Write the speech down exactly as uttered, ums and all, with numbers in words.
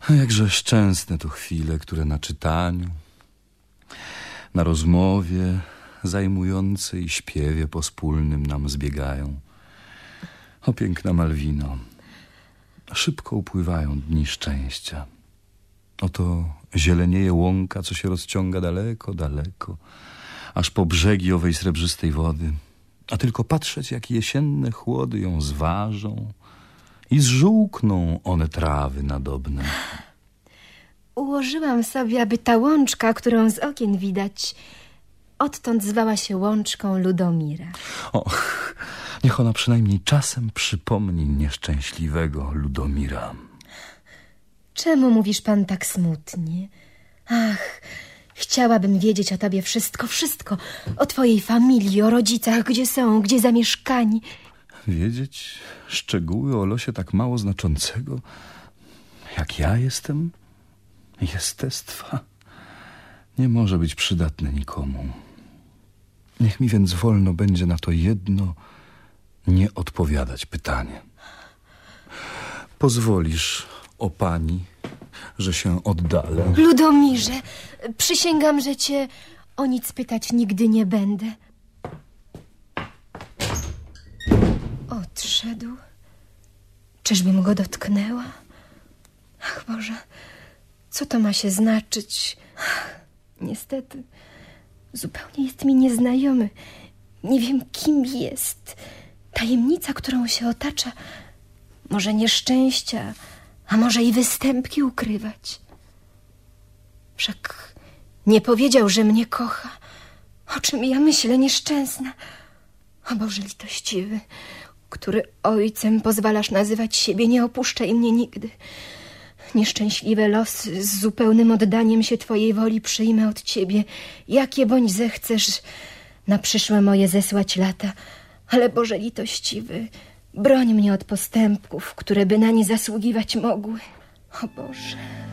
A jakże szczęsne to chwile, które na czytaniu, na rozmowie zajmującej śpiewie pospólnym nam zbiegają. O piękna Malwino, szybko upływają dni szczęścia. Oto zielenieje łąka, co się rozciąga daleko, daleko, aż po brzegi owej srebrzystej wody. A tylko patrzeć, jak jesienne chłody ją zważą i zżółkną one trawy nadobne. Ułożyłam sobie, aby ta łączka, którą z okien widać, odtąd zwała się łączką Ludomira. Och, niech ona przynajmniej czasem przypomni nieszczęśliwego Ludomira. Czemu mówisz pan tak smutnie? Ach, chciałabym wiedzieć o tobie wszystko, wszystko. O twojej familii, o rodzicach, gdzie są, gdzie zamieszkani. Wiedzieć szczegóły o losie tak mało znaczącego, jak ja jestem? Jestestwa nie może być przydatne nikomu. Niech mi więc wolno będzie na to jedno nie odpowiadać pytanie. Pozwolisz, o pani, że się oddalę? Ludomirze, przysięgam, że cię o nic pytać nigdy nie będę. Odszedł. Czyżbym go dotknęła? Ach, Boże, co to ma się znaczyć? Ach, niestety, zupełnie jest mi nieznajomy. Nie wiem, kim jest. Tajemnica, którą się otacza, może nieszczęścia, a może i występki ukrywać. Wszak nie powiedział, że mnie kocha. O czym ja myślę, nieszczęsna? O Boże litościwy, który ojcem pozwalasz nazywać siebie, nie opuszczaj mnie nigdy. Nieszczęśliwe losy, z zupełnym oddaniem się twojej woli przyjmę od ciebie, jakie bądź zechcesz na przyszłe moje zesłać lata. Ale Boże litościwy, broń mnie od postępków, które by na nie zasługiwać mogły. O Boże...